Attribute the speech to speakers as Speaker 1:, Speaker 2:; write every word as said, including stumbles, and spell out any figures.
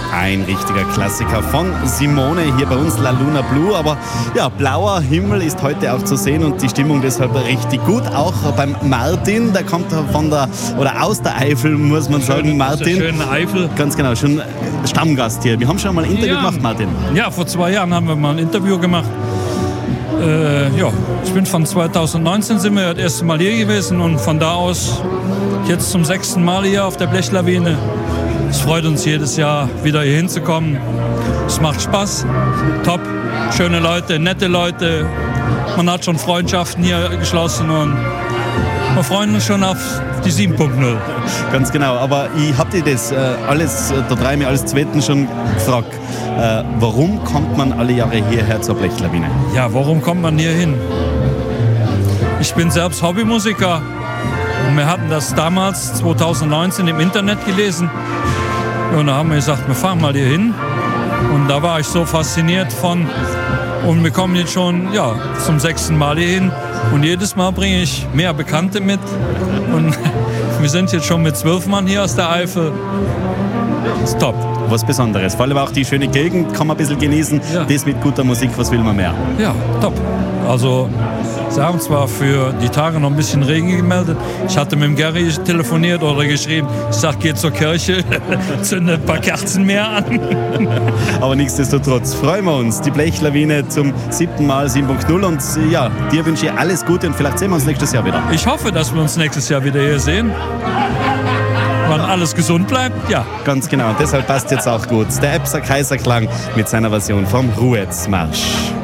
Speaker 1: Ein richtiger Klassiker von Simone hier bei uns, La Luna Blue. Aber ja, blauer Himmel ist heute auch zu sehen und die Stimmung deshalb richtig gut. Auch beim Martin, der kommt von der, oder aus der Eifel, muss man sagen.
Speaker 2: Schön,
Speaker 1: Martin.
Speaker 2: Schöne Eifel.
Speaker 1: Ganz genau, schon Stammgast hier. Wir haben schon mal ein Interview
Speaker 2: ja.
Speaker 1: gemacht, Martin.
Speaker 2: Ja, vor zwei Jahren haben wir mal ein Interview gemacht. Äh, ja, ich bin von zweitausendneunzehn sind wir das erste Mal hier gewesen und von da aus jetzt zum sechsten Mal hier auf der Blechlawine. Es freut uns jedes Jahr wieder hier hinzukommen. Es macht Spaß, top, schöne Leute, nette Leute. Man hat schon Freundschaften hier geschlossen und wir freuen uns schon auf die sieben Punkt null.
Speaker 1: Ganz genau, aber ich hab dir das äh, alles, da drei mir alles Zweiten schon gefragt. Äh, warum kommt man alle Jahre hierher zur Blechlawine?
Speaker 2: Ja, warum kommt man hier hin? Ich bin selbst Hobbymusiker und wir hatten das damals zweitausendneunzehn im Internet gelesen. Und da haben wir gesagt, wir fahren mal hier hin. Und da war ich so fasziniert von. Und wir kommen jetzt schon ja, zum sechsten Mal hier hin. Und jedes Mal bringe ich mehr Bekannte mit. Und wir sind jetzt schon mit zwölf Mann hier aus der Eifel. Das ist top.
Speaker 1: Was Besonderes. Vor allem auch die schöne Gegend kann man ein bisschen genießen.
Speaker 2: Ja.
Speaker 1: Das mit guter Musik, was will man mehr?
Speaker 2: Ja, top. Also, sie haben zwar für die Tage noch ein bisschen Regen gemeldet. Ich hatte mit dem Gary telefoniert oder geschrieben. Ich sag, geh zur Kirche, zünde ein paar Kerzen mehr an.
Speaker 1: Aber nichtsdestotrotz freuen wir uns. Die Blechlawine zum siebten Mal sieben Punkt null. Und ja, dir wünsche ich alles Gute und vielleicht sehen wir uns nächstes Jahr wieder.
Speaker 2: Ich hoffe, dass wir uns nächstes Jahr wieder hier sehen. Wenn alles gesund bleibt, ja.
Speaker 1: Ganz genau, und deshalb passt jetzt auch gut der Epser Kaiserklang mit seiner Version vom Ruhetzmarsch.